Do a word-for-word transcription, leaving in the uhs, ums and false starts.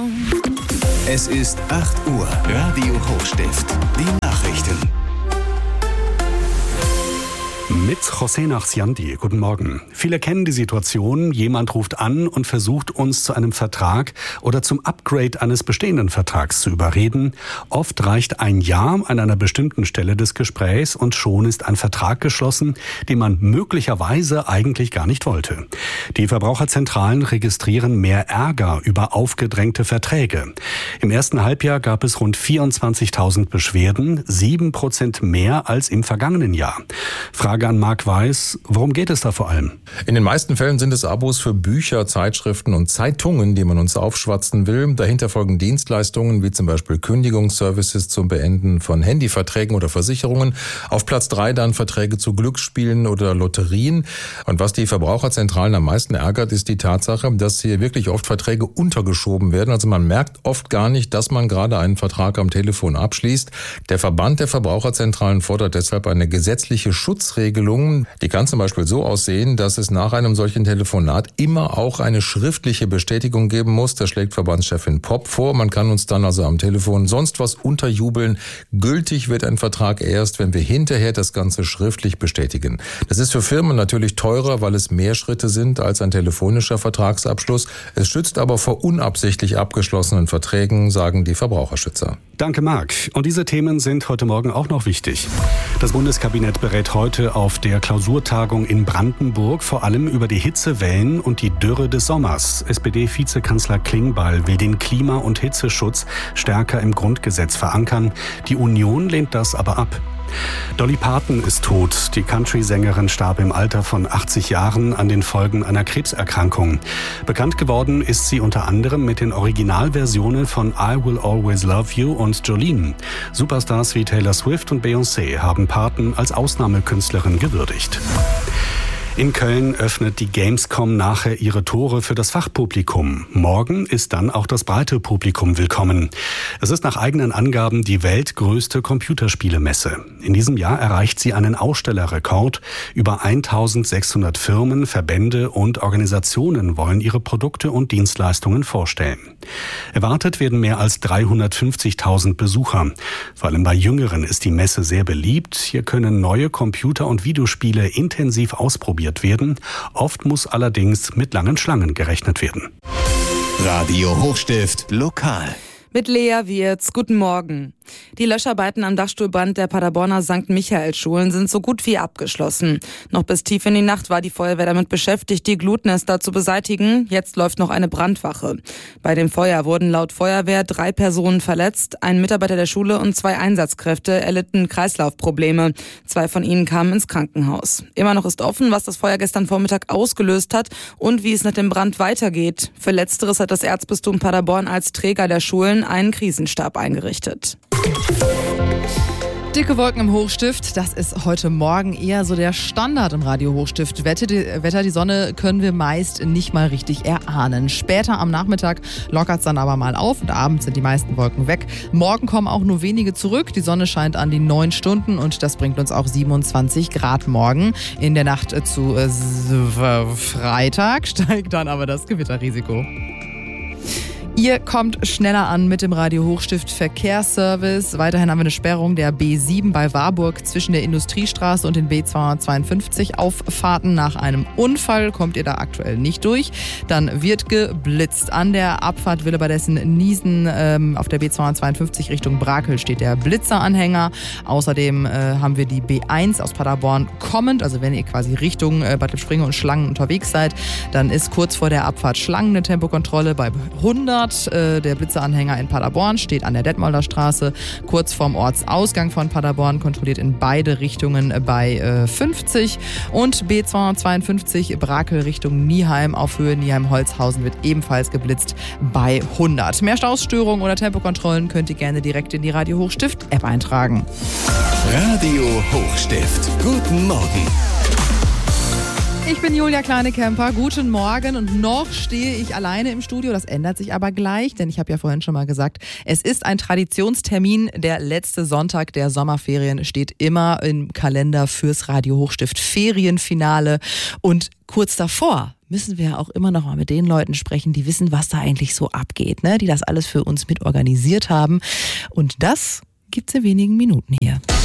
Es ist acht Uhr. Radio Hochstift. Die Nachrichten. Mit José Nachsiandi. Guten Morgen. Viele kennen die Situation, jemand ruft an und versucht uns zu einem Vertrag oder zum Upgrade eines bestehenden Vertrags zu überreden. Oft reicht ein Ja an einer bestimmten Stelle des Gesprächs und schon ist ein Vertrag geschlossen, den man möglicherweise eigentlich gar nicht wollte. Die Verbraucherzentralen registrieren mehr Ärger über aufgedrängte Verträge. Im ersten Halbjahr gab es rund vierundzwanzigtausend Beschwerden, sieben Prozent mehr als im vergangenen Jahr. Frage an Marc Weiß, worum geht es da vor allem? In den meisten Fällen sind es Abos für Bücher, Zeitschriften und Zeitungen, die man uns aufschwatzen will. Dahinter folgen Dienstleistungen wie zum Beispiel Kündigungsservices zum Beenden von Handyverträgen oder Versicherungen. Auf Platz drei dann Verträge zu Glücksspielen oder Lotterien. Und was die Verbraucherzentralen am meisten ärgert, ist die Tatsache, dass hier wirklich oft Verträge untergeschoben werden. Also man merkt oft gar nicht, dass man gerade einen Vertrag am Telefon abschließt. Der Verband der Verbraucherzentralen fordert deshalb eine gesetzliche Schutzregelung. Die kann zum Beispiel so aussehen, dass es nach einem solchen Telefonat immer auch eine schriftliche Bestätigung geben muss. Das schlägt Verbandschefin Popp vor. Man kann uns dann also am Telefon sonst was unterjubeln. Gültig wird ein Vertrag erst, wenn wir hinterher das Ganze schriftlich bestätigen. Das ist für Firmen natürlich teurer, weil es mehr Schritte sind als ein telefonischer Vertragsabschluss. Es schützt aber vor unabsichtlich abgeschlossenen Verträgen, sagen die Verbraucherschützer. Danke, Marc. Und diese Themen sind heute Morgen auch noch wichtig. Das Bundeskabinett berät heute auf der Klausurtagung in Brandenburg vor allem über die Hitzewellen und die Dürre des Sommers. S P D-Vizekanzler Klingbeil will den Klima- und Hitzeschutz stärker im Grundgesetz verankern. Die Union lehnt das aber ab. Dolly Parton ist tot. Die Country-Sängerin starb im Alter von achtzig Jahren an den Folgen einer Krebserkrankung. Bekannt geworden ist sie unter anderem mit den Originalversionen von I Will Always Love You und Jolene. Superstars wie Taylor Swift und Beyoncé haben Parton als Ausnahmekünstlerin gewürdigt. In Köln öffnet die Gamescom nachher ihre Tore für das Fachpublikum. Morgen ist dann auch das breite Publikum willkommen. Es ist nach eigenen Angaben die weltgrößte Computerspielemesse. In diesem Jahr erreicht sie einen Ausstellerrekord. Über eintausendsechshundert Firmen, Verbände und Organisationen wollen ihre Produkte und Dienstleistungen vorstellen. Erwartet werden mehr als dreihundertfünfzigtausend Besucher. Vor allem bei Jüngeren ist die Messe sehr beliebt. Hier können neue Computer- und Videospiele intensiv ausprobiert werden. Oft muss allerdings mit langen Schlangen gerechnet werden. Radio Hochstift lokal. Mit Lea Wirz, guten Morgen. Die Löscharbeiten am Dachstuhlbrand der Paderborner Sankt Michael-Schulen sind so gut wie abgeschlossen. Noch bis tief in die Nacht war die Feuerwehr damit beschäftigt, die Glutnester zu beseitigen. Jetzt läuft noch eine Brandwache. Bei dem Feuer wurden laut Feuerwehr drei Personen verletzt. Ein Mitarbeiter der Schule und zwei Einsatzkräfte erlitten Kreislaufprobleme. Zwei von ihnen kamen ins Krankenhaus. Immer noch ist offen, was das Feuer gestern Vormittag ausgelöst hat und wie es nach dem Brand weitergeht. Für Letzteres hat das Erzbistum Paderborn als Träger der Schulen einen Krisenstab eingerichtet. Dicke Wolken im Hochstift, das ist heute Morgen eher so der Standard im Radio Hochstift. Wetter die, Wetter, die Sonne können wir meist nicht mal richtig erahnen. Später am Nachmittag lockert es dann aber mal auf und abends sind die meisten Wolken weg. Morgen kommen auch nur wenige zurück. Die Sonne scheint an die neun Stunden und das bringt uns auch siebenundzwanzig Grad morgen. In der Nacht zu äh, Freitag steigt dann aber das Gewitterrisiko. Ihr kommt schneller an mit dem Radio Hochstift Verkehrsservice. Weiterhin haben wir eine Sperrung der B sieben bei Warburg zwischen der Industriestraße und den B zweihundertzweiundfünfzig. Auffahrten nach einem Unfall kommt ihr da aktuell nicht durch. Dann wird geblitzt. An der Abfahrt Willebadessen-Niesen ähm, auf der B zweihundertzweiundfünfzig Richtung Brakel steht der Blitzeranhänger. Außerdem äh, haben wir die B eins aus Paderborn kommend. Also wenn ihr quasi Richtung äh, Bad Lippspringe und Schlangen unterwegs seid, dann ist kurz vor der Abfahrt Schlangen eine Tempokontrolle bei hundert. Der Blitzeranhänger in Paderborn steht an der Detmolder Straße. Kurz vorm Ortsausgang von Paderborn kontrolliert in beide Richtungen bei äh, fünfzig. Und B zweihundertzweiundfünfzig Brakel Richtung Nieheim auf Höhe Nieheim-Holzhausen wird ebenfalls geblitzt bei hundert. Mehr Stausstörungen oder Tempokontrollen könnt ihr gerne direkt in die Radio Hochstift App eintragen. Radio Hochstift. Guten Morgen. Ich bin Julia Kleine-Kemper, guten Morgen und noch stehe ich alleine im Studio. Das ändert sich aber gleich, denn ich habe ja vorhin schon mal gesagt, es ist ein Traditionstermin. Der letzte Sonntag der Sommerferien steht immer im Kalender fürs Radio Hochstift Ferienfinale und kurz davor müssen wir auch immer noch mal mit den Leuten sprechen, die wissen, was da eigentlich so abgeht, ne? Die das alles für uns mit organisiert haben. Und das gibt's in wenigen Minuten hier.